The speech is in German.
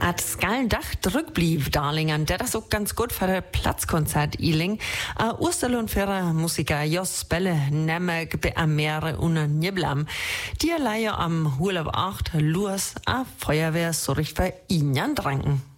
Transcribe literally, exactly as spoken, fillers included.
At Skallendach drückblieb Darlingen, der das auch ganz gut für das Platzkonzert iling. A Osterlohn für Musiker Jos Belle nemme be am Meere und Niblam. Die leihe am Hulab acht Lurs a Feuerwehr so richtig für ihn dranken.